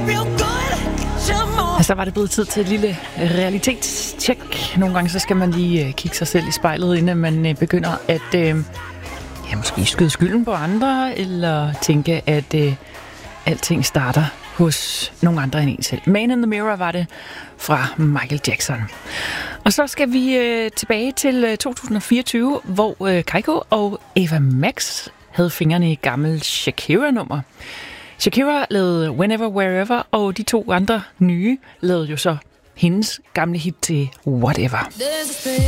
Så var det blevet tid til et lille realitetstjek. Nogle gange så skal man lige kigge sig selv i spejlet, inden man begynder at måske skyde skylden på andre, eller tænke, at alting starter hos nogle andre end en selv. Man in the Mirror var det fra Michael Jackson. Og så skal vi tilbage til 2024, hvor Kygo og Ava Max havde fingrene i gammel Shakira-nummer. Shakira lavede Whenever, Wherever, og de to andre nye lavede jo så hendes gamle hit til Whatever.